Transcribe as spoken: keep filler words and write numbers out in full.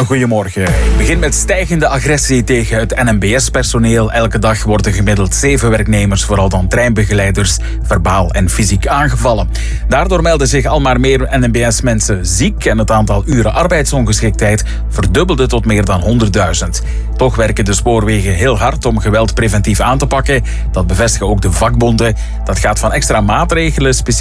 Goedemorgen. Ik begin met stijgende agressie tegen het N M B S-personeel. Elke dag worden gemiddeld zeven werknemers, vooral dan treinbegeleiders, verbaal en fysiek aangevallen. Daardoor melden zich al maar meer N M B S-mensen ziek en het aantal uren arbeidsongeschiktheid verdubbelde tot meer dan honderdduizend. Toch werken de spoorwegen heel hard om geweld preventief aan te pakken. Dat bevestigen ook de vakbonden. Dat gaat van extra maatregelen, speciaal